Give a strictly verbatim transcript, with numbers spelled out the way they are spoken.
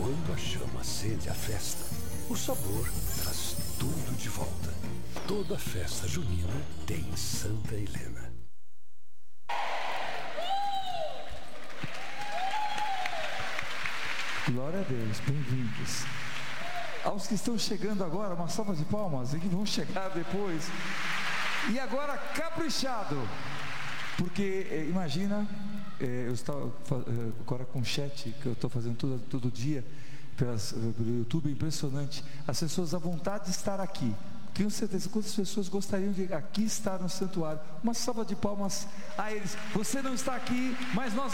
Quando a chama acende a festa, o sabor traz tudo de volta. Toda festa junina tem Santa Helena. Glória a Deus, bem-vindos. Aos que estão chegando agora, uma salva de palmas, e que vão chegar depois. E agora, caprichado, porque eh, imagina, eh, eu estava eh, agora com o chat, que eu estou fazendo todo, todo dia, pelas, pelo YouTube, impressionante, as pessoas à vontade de estar aqui. Tenho certeza, quantas pessoas gostariam de aqui estar no santuário? Uma salva de palmas a eles. Você não está aqui, mas nós